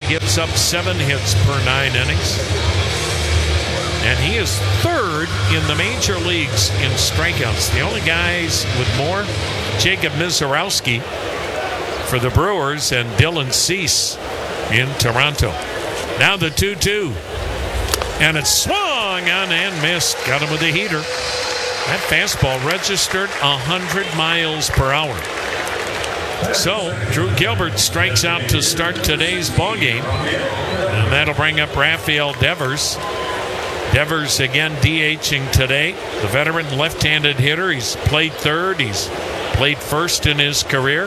gives up 7 hits per 9 innings. And he is third in the major leagues in strikeouts. The only guys with more, Jacob Mizorowski for the Brewers and Dylan Cease in Toronto. Now the 2-2. And it's swung on and missed. Got him with a heater. That fastball registered 100 miles per hour. So Drew Gilbert strikes out to start today's ballgame. And that'll bring up Rafael Devers. Devers again DHing today. The veteran left-handed hitter. He's played third. He's played first in his career.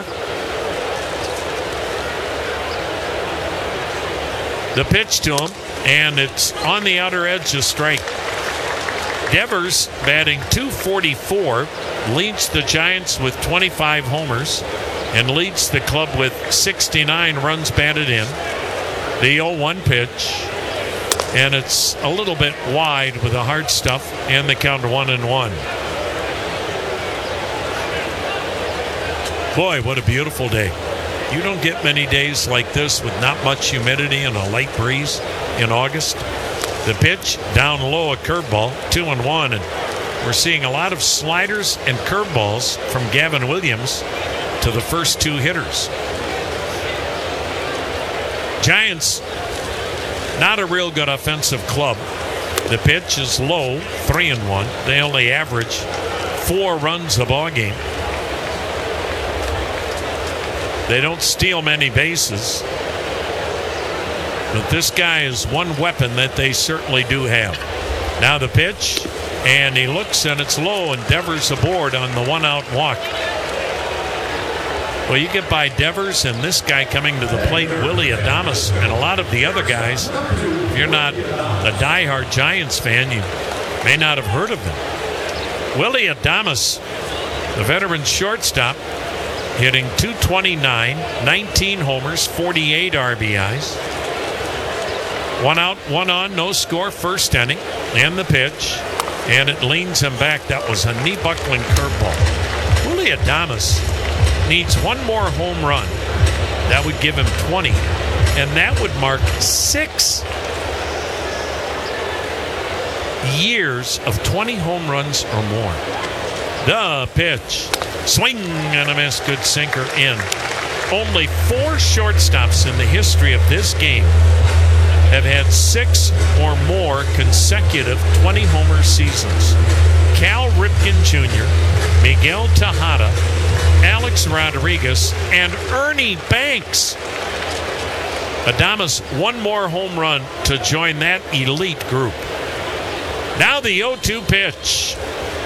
The pitch to him, and it's on the outer edge, a strike. Devers batting .244, leads the Giants with 25 homers and leads the club with 69 runs batted in. The 0-1 pitch. And it's a little bit wide with the hard stuff, and the count 1-1. Boy, what a beautiful day. You don't get many days like this with not much humidity and a light breeze in August. The pitch down low, a curveball, 2-1, and we're seeing a lot of sliders and curveballs from Gavin Williams to the first 2 hitters. Giants, not a real good offensive club. The pitch is low, 3-1. They only average 4 runs a ball game. They don't steal many bases. But this guy is one weapon that they certainly do have. Now the pitch, and he looks, and it's low, and Devers aboard on the 1-out walk. Well, you get by Devers and this guy coming to the plate, Willy Adames, and a lot of the other guys. If you're not a diehard Giants fan, you may not have heard of them. Willy Adames, the veteran shortstop, hitting .229, 19 homers, 48 RBIs. 1 out, 1 on, no score, first inning, and the pitch, and it leans him back. That was a knee-buckling curveball. Willy Adames needs 1 more home run. That would give him 20, and that would mark 6 years of 20 home runs or more. The pitch, swing and a miss, good sinker in. Only 4 shortstops in the history of this game have had 6 or more consecutive 20-homer seasons. Cal Ripken Jr., Miguel Tejada, Alex Rodriguez, and Ernie Banks. Adames 1 more home run to join that elite group. Now the 0-2 pitch.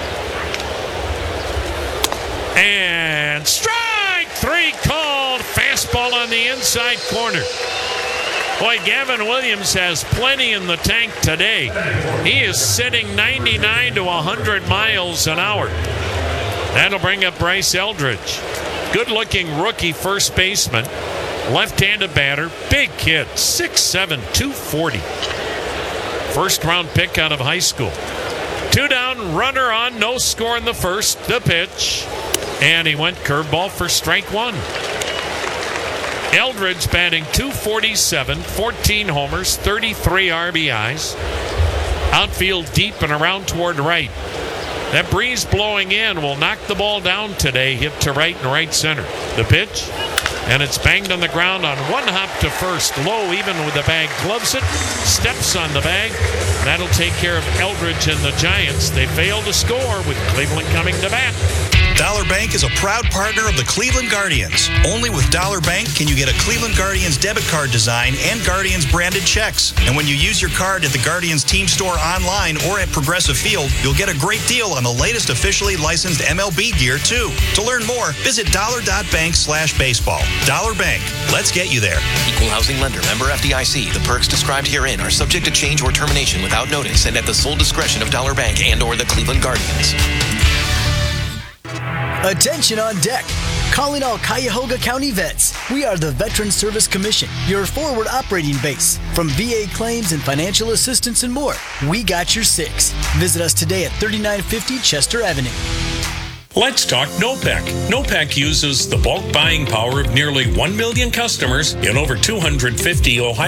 And strike 3 called. Fastball on the inside corner. Boy, Gavin Williams has plenty in the tank today. He is sitting 99 to 100 miles an hour. That'll bring up Bryce Eldridge. Good-looking rookie first baseman. Left-handed batter. Big kid. 6'7", 240. First-round pick out of high school. 2 down, runner on, no score in the first. The pitch. And he went curveball for strike 1. Eldridge batting .247, 14 homers, 33 RBIs. Outfield deep and around toward right. That breeze blowing in will knock the ball down today, hit to right and right center. The pitch, and it's banged on the ground on 1 hop to first. Low, even with the bag, gloves it, steps on the bag. That'll take care of Eldridge and the Giants. They fail to score with Cleveland coming to bat. Dollar Bank is a proud partner of the Cleveland Guardians. Only with Dollar Bank can you get a Cleveland Guardians debit card design and Guardians branded checks. And when you use your card at the Guardians team store online or at Progressive Field, you'll get a great deal on the latest officially licensed MLB gear, too. To learn more, visit dollar.bank/baseball. Dollar Bank. Let's get you there. Equal housing lender. Member FDIC. The perks described herein are subject to change or termination without notice and at the sole discretion of Dollar Bank and or the Cleveland Guardians. Attention on deck. Calling all Cuyahoga County vets. We are the Veteran Service Commission, your forward operating base. From VA claims and financial assistance and more, we got your 6. Visit us today at 3950 Chester Avenue. Let's talk NOPEC. NOPEC uses the bulk buying power of nearly 1 million customers in over 250 Ohio